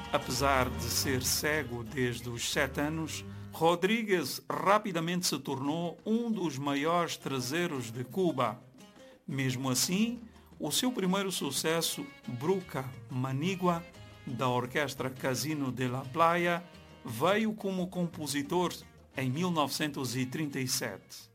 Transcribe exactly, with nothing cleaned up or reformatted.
Apesar de ser cego desde os sete anos, Rodrigues rapidamente se tornou um dos maiores trezeiros de Cuba. Mesmo assim, o seu primeiro sucesso, Bruca Manigua, da orquestra Casino de la Playa, veio como compositor em mil novecentos e trinta e sete.